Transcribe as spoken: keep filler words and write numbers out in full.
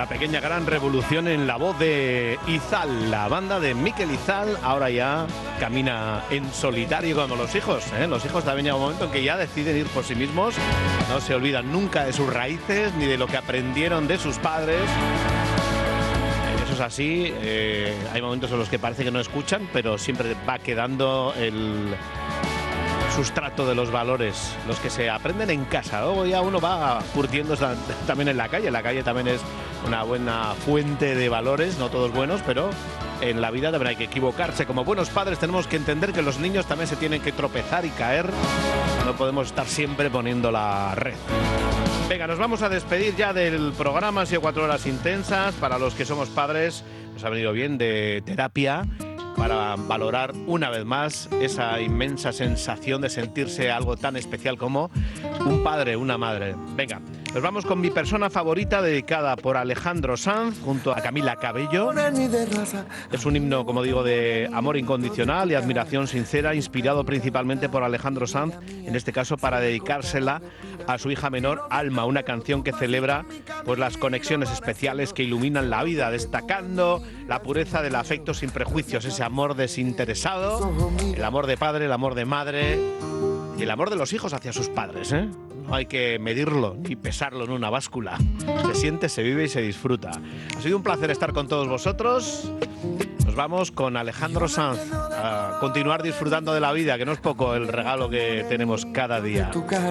Una pequeña gran revolución en la voz de Izal. La banda de Mikel Izal ahora ya camina en solitario como los hijos, ¿eh? Los hijos también llega un momento en que ya deciden ir por sí mismos. No se olvidan nunca de sus raíces ni de lo que aprendieron de sus padres. Eso es así. Eh, hay momentos en los que parece que no escuchan, pero siempre va quedando el sustrato de los valores, los que se aprenden en casa. Luego ya uno va curtiendo también en la calle. La calle también es una buena fuente de valores, no todos buenos, pero en la vida también hay que equivocarse. Como buenos padres tenemos que entender que los niños también se tienen que tropezar y caer. No podemos estar siempre poniendo la red. Venga, nos vamos a despedir ya del programa. Han sido cuatro horas intensas. Para los que somos padres, nos ha venido bien de terapia para valorar una vez más esa inmensa sensación de sentirse algo tan especial como un padre, una madre. Venga, nos vamos con mi persona favorita, dedicada por Alejandro Sanz junto a Camila Cabello. Es un himno, como digo, de amor incondicional y admiración sincera, inspirado principalmente por Alejandro Sanz, en este caso para dedicársela a su hija menor, Alma, una canción que celebra pues las conexiones especiales que iluminan la vida, destacando la pureza del afecto sin prejuicios, ese amor desinteresado, el amor de padre, el amor de madre y el amor de los hijos hacia sus padres, ¿eh? No hay que medirlo ni pesarlo en una báscula. Se siente, se vive y se disfruta. Ha sido un placer estar con todos vosotros. Nos vamos con Alejandro Sanz a continuar disfrutando de la vida, que no es poco el regalo que tenemos cada día.